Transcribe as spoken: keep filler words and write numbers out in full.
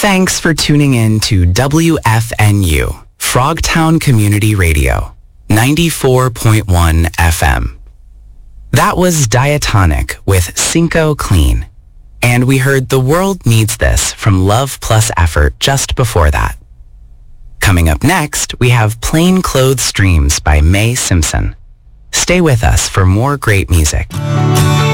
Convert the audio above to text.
Thanks for tuning in to W F N U, Frogtown Community Radio, ninety-four point one F M. That was Diatonic with Cinco Clean. And we heard The World Needs This from Love Plus Effort just before that. Coming up next, we have Plain Clothes Dreams by Mae Simpson. Stay with us for more great music.